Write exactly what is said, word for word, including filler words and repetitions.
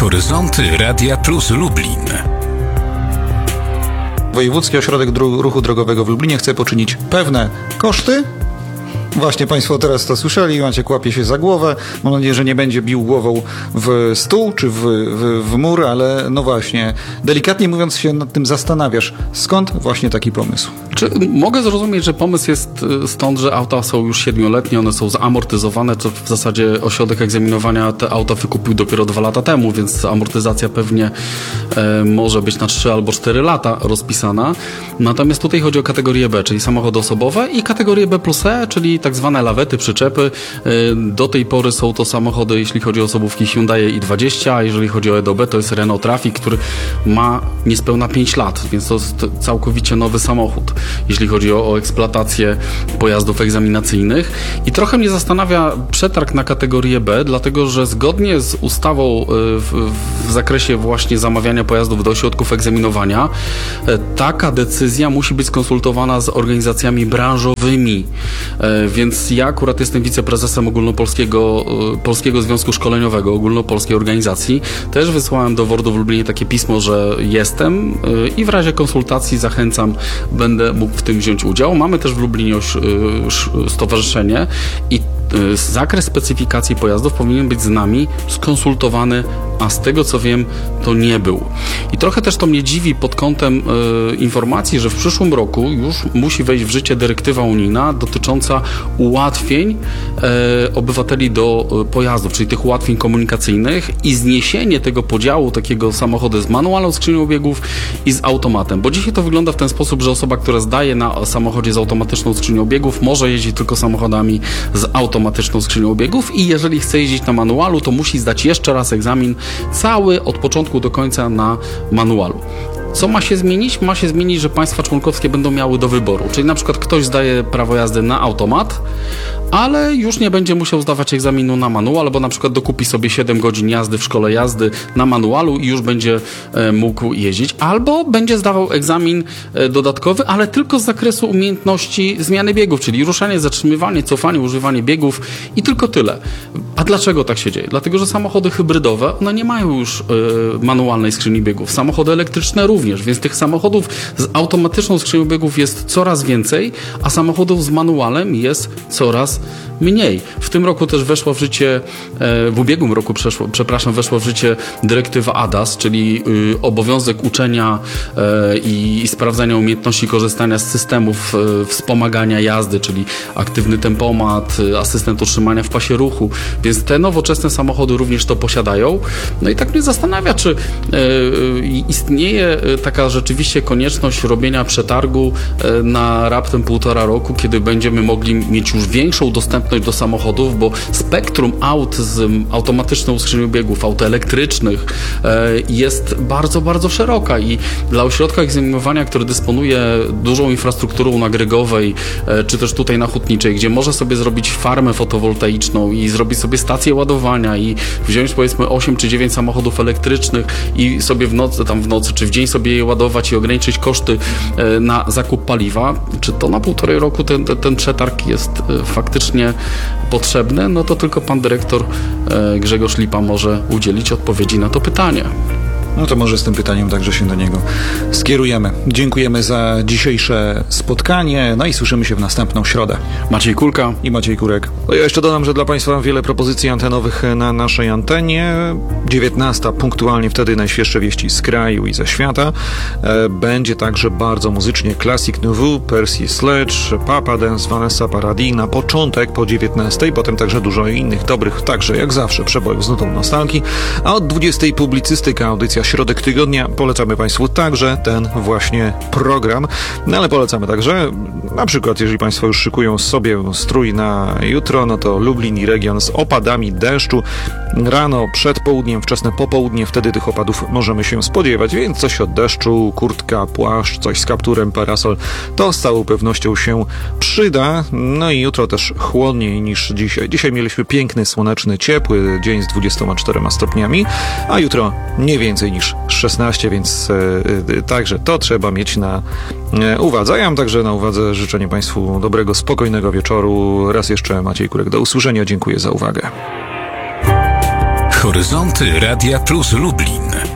Horyzonty Radia Plus Lublin. Wojewódzki Ośrodek Dru- Ruchu Drogowego w Lublinie chce poczynić pewne koszty. Właśnie Państwo teraz to słyszeli, Maciek łapie się za głowę. Mam nadzieję, że nie będzie bił głową w stół czy w, w, w mur, ale no właśnie, delikatnie mówiąc się nad tym zastanawiasz, skąd właśnie taki pomysł? Czy mogę zrozumieć, że pomysł jest stąd, że auta są już siedmioletnie, one są zamortyzowane, to w zasadzie ośrodek egzaminowania te auta wykupił dopiero dwa lata temu, więc amortyzacja pewnie e, może być na trzy albo cztery lata rozpisana. Natomiast tutaj chodzi o kategorię B, czyli samochody osobowe, i kategorię B plus E, czyli tak zwane lawety, przyczepy. Do tej pory są to samochody, jeśli chodzi o osobówki, Hyundai i dwadzieścia, a jeżeli chodzi o E do B, to jest Renault Trafic, który ma niespełna pięć lat, więc to jest całkowicie nowy samochód, jeśli chodzi o, o eksploatację pojazdów egzaminacyjnych. I trochę mnie zastanawia przetarg na kategorię B, dlatego że zgodnie z ustawą w, w zakresie właśnie zamawiania pojazdów do ośrodków egzaminowania, taka decyzja musi być skonsultowana z organizacjami branżowymi. Więc ja akurat jestem wiceprezesem ogólnopolskiego Polskiego Związku Szkoleniowego, ogólnopolskiej organizacji. Też wysłałem do WORD-u w Lublinie takie pismo, że jestem i w razie konsultacji zachęcam, będę mógł w tym wziąć udział. Mamy też w Lublinie stowarzyszenie i zakres specyfikacji pojazdów powinien być z nami skonsultowany, a z tego co wiem, to nie był. I trochę też to mnie dziwi pod kątem y, informacji, że w przyszłym roku już musi wejść w życie dyrektywa unijna dotycząca ułatwień y, obywateli do y, pojazdów, czyli tych ułatwień komunikacyjnych i zniesienie tego podziału takiego samochody z manualną skrzynią biegów i z automatem. Bo dzisiaj to wygląda w ten sposób, że osoba, która zdaje na samochodzie z automatyczną skrzynią biegów, może jeździć tylko samochodami z automatyczną skrzynią biegów i jeżeli chce jeździć na manualu, to musi zdać jeszcze raz egzamin cały od początku do końca na manualu. Co ma się zmienić? Ma się zmienić, że państwa członkowskie będą miały do wyboru. Czyli na przykład ktoś zdaje prawo jazdy na automat, ale już nie będzie musiał zdawać egzaminu na manual, albo na przykład dokupi sobie siedem godzin jazdy w szkole jazdy na manualu i już będzie e, mógł jeździć. Albo będzie zdawał egzamin e, dodatkowy, ale tylko z zakresu umiejętności zmiany biegów, czyli ruszanie, zatrzymywanie, cofanie, używanie biegów i tylko tyle. A dlaczego tak się dzieje? Dlatego, że samochody hybrydowe, one nie mają już e, manualnej skrzyni biegów. Samochody elektryczne również, więc tych samochodów z automatyczną skrzynią biegów jest coraz więcej, a samochodów z manualem jest coraz mniej. W tym roku też weszła w życie, w ubiegłym roku przeszło, przepraszam, weszła w życie dyrektywa A D A S, czyli y, obowiązek uczenia y, i sprawdzania umiejętności korzystania z systemów y, wspomagania jazdy, czyli aktywny tempomat, y, asystent utrzymania w pasie ruchu, więc te nowoczesne samochody również to posiadają. No i tak mnie zastanawia, czy y, y, istnieje taka rzeczywiście konieczność robienia przetargu y, na raptem półtora roku, kiedy będziemy mogli mieć już większą dostępność do samochodów, bo spektrum aut z automatyczną skrzynią biegów, aut elektrycznych e, jest bardzo, bardzo szeroka i dla ośrodka egzaminowania, który dysponuje dużą infrastrukturą na Grygowej, e, czy też tutaj na Hutniczej, gdzie może sobie zrobić farmę fotowoltaiczną i zrobić sobie stację ładowania i wziąć powiedzmy osiem czy dziewięć samochodów elektrycznych i sobie w nocy, tam w nocy, czy w dzień sobie je ładować i ograniczyć koszty e, na zakup paliwa, czy to na półtorej roku ten, ten, ten przetarg jest e, faktycznie potrzebne, no to tylko pan dyrektor e, Grzegorz Lipa może udzielić odpowiedzi na to pytanie. No to może z tym pytaniem także się do niego skierujemy. Dziękujemy za dzisiejsze spotkanie, no i słyszymy się w następną środę. Maciej Kulka i Maciej Kurek. No ja jeszcze dodam, że dla Państwa wiele propozycji antenowych na naszej antenie. dziewiętnasta punktualnie wtedy najświeższe wieści z kraju i ze świata. Będzie także bardzo muzycznie Classic Nouveau, Percy Sledge, Papa Dance, Vanessa Paradis na początek po dziewiętnastej, potem także dużo innych dobrych, także jak zawsze przebojów z nutą nostalgii, a od dwudziestej publicystyka, audycja Środek Tygodnia. Polecamy Państwu także ten właśnie program, no ale polecamy także, na przykład jeżeli Państwo już szykują sobie strój na jutro, no to Lublin i region z opadami deszczu. Rano, przed południem, wczesne popołudnie, wtedy tych opadów możemy się spodziewać, więc coś od deszczu, kurtka, płaszcz, coś z kapturem, parasol, to z całą pewnością się przyda. No i jutro też chłodniej niż dzisiaj. Dzisiaj mieliśmy piękny, słoneczny, ciepły dzień z dwudziestoma czterema stopniami, a jutro nie więcej niż szesnaście, więc e, także to trzeba mieć na e, uwadze. Ja mam także na uwadze życzenie Państwu dobrego, spokojnego wieczoru. Raz jeszcze Maciej Kurek, do usłyszenia. Dziękuję za uwagę. Horyzonty Radia Plus Lublin.